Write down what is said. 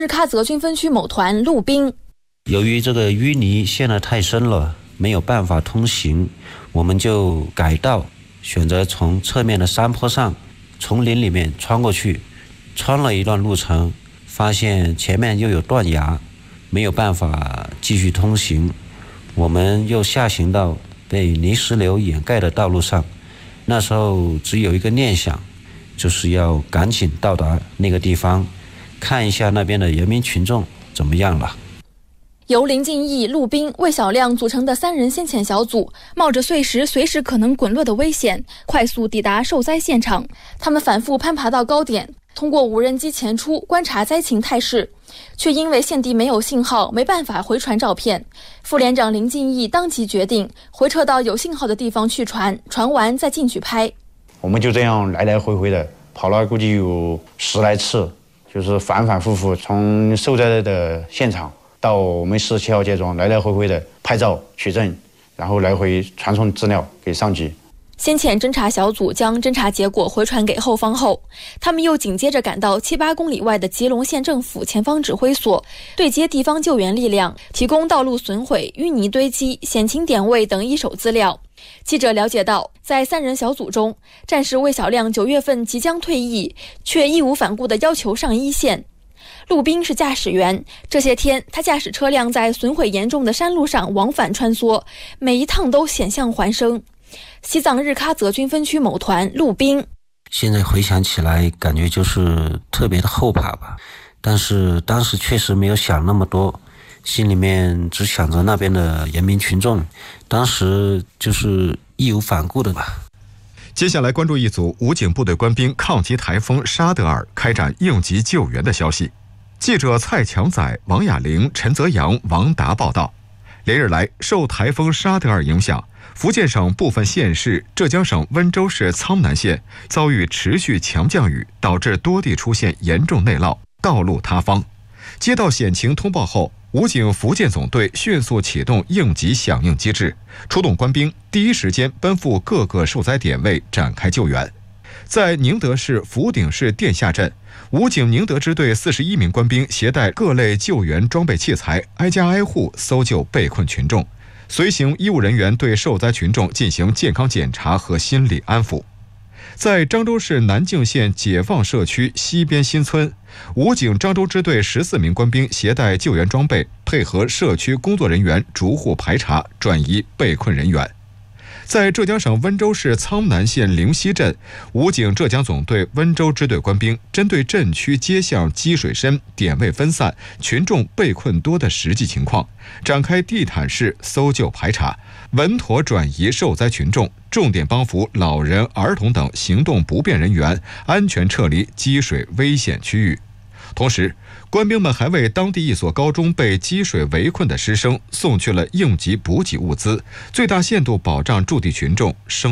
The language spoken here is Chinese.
日喀则军分区某团陆兵。 由于这个淤泥陷得太深了，没有办法通行，我们就改道，选择从侧面的山坡上丛林里面穿过去。穿了一段路程，发现前面又有断崖，没有办法继续通行，我们又下行到被泥石流掩盖的道路上。那时候只有一个念想，就是要赶紧到达那个地方，看一下那边的人民群众怎么样了。 由林敬义、陆兵、魏小亮组成的3人先遣小组，冒着碎石随时可能滚落的危险，快速抵达受灾现场。他们反复攀爬到高点，通过无人机前出观察灾情态势，却因为现地没有信号，没办法回传照片。副连长林敬义当即决定回撤到有信号的地方去传，传完再进去拍。 我们就这样来来回回的跑了估计有10来次，就是反反复复从受灾的现场到我们17号街庄来来回回的拍照取证，然后来回传送资料给上级。 先遣侦察小组将侦察结果回传给后方后，他们又紧接着赶到7、8公里外的吉隆县政府前方指挥所，对接地方救援力量，提供道路损毁、淤泥堆积、险情点位等一手资料。记者了解到，在3人小组中，战士魏小亮9月份即将退役，却义无反顾地要求上一线。陆兵是驾驶员，这些天他驾驶车辆在损毁严重的山路上往返穿梭，每一趟都险象环生。西藏日喀则军分区某团陆兵， 现在回想起来，感觉就是特别的后怕吧。但是当时确实没有想那么多，心里面只想着那边的人民群众，当时就是义无反顾的吧。 接下来关注一组武警部队官兵抗击台风沙德尔开展应急救援的消息。记者蔡强仔、王雅玲、陈泽阳、王达报道，连日来受台风沙德尔影响，福建省部分县市、浙江省温州市苍南县遭遇持续强降雨，导致多地出现严重内涝、道路塌方。接到险情通报后，武警福建总队迅速启动应急响应机制，出动官兵第一时间奔赴各个受灾点位展开救援。在宁德市福鼎市店下镇，武警宁德支队41名官兵携带各类救援装备器材，挨家挨户搜救被困群众。随行医务人员对受灾群众进行健康检查和心理安抚。在漳州市南靖县解放社区西边新村，武警漳州支队14名官兵携带救援装备，配合社区工作人员逐户排查，转移被困人员。在浙江省温州市苍南县灵溪镇，武警浙江总队温州支队官兵针对镇区街巷积水深、点位分散、群众被困多的实际情况，展开地毯式搜救排查，稳妥转移受灾群众，重点帮扶老人、儿童等行动不便人员安全撤离积水危险区域。同时，官兵们还为当地一所高中被积水围困的师生送去了应急补给物资，最大限度保障驻地群众生